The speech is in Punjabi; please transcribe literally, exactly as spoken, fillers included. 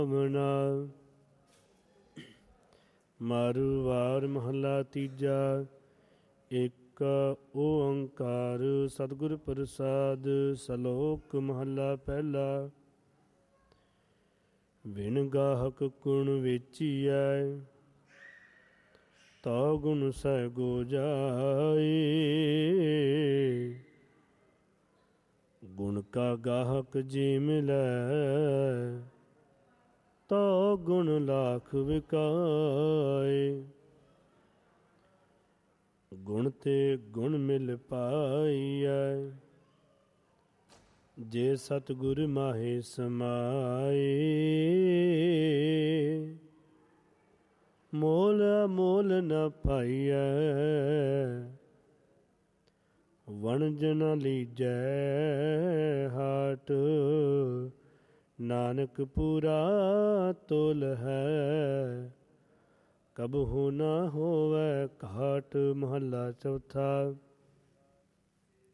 ਮਨਾ ਮਾਰੂ ਵਾਰ ਮਹੱਲਾ ਤੀਜਾ। ਏਕ ਓੰਕਾਰ ਸਤਿਗੁਰ ਪ੍ਰਸਾਦ। ਸਲੋਕ ਮਹੱਲਾ ਪਹਿਲਾ। ਬਿਨ ਗਾਹਕ ਗੁਣ ਵੇਚੀਐ ਤਾ ਗੁਣ ਸਹਿ ਗੋ ਜਾਏ। ਗੁਣ ਕਾ ਗਾਹਕ ਜੇ ਮਿਲੈ ਤਾ ਗੁਣ ਲਾਖ ਵਿਕਾਏ। ਗੁਣ ਤੇ ਗੁਣ ਮਿਲ ਪਾਈਐ ਜੇ ਸਤਿਗੁਰ ਮਾਹੇ ਸਮਾਏ। ਮੋਲ ਮੋਲ ਨ ਪਾਈਐ ਵਣਜ ਨ ਲੀਜੈ ਹਾਟ। ਨਾਨਕ ਪੂਰਾ ਤੋਲ ਹੈ ਕਬਹੂ ਨਾ ਹੋਵੈ ਘਾਟ। ਮਹੱਲਾ ਚੌਥਾ।